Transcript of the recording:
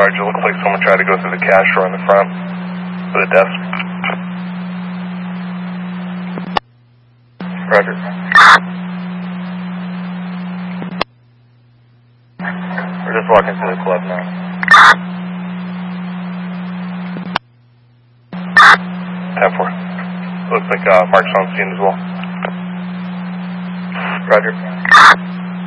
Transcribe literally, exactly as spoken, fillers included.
Sarge. It looks like someone tried to go through the cash drawer in the front of the desk. Roger. We're just walking through the club now. ten four. Looks like uh, Mark's on scene as well. Roger.